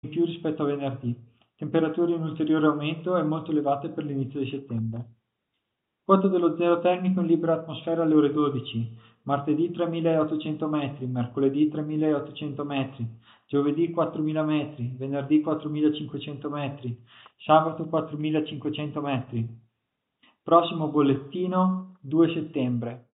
in più rispetto a venerdì. Temperature in ulteriore aumento e molto elevate per l'inizio di settembre. Quota dello zero termico in libera atmosfera alle ore 12, martedì 3.800 metri, mercoledì 3.800 metri, giovedì 4.000 metri, venerdì 4.500 metri, sabato 4.500 metri. Prossimo bollettino 2 settembre.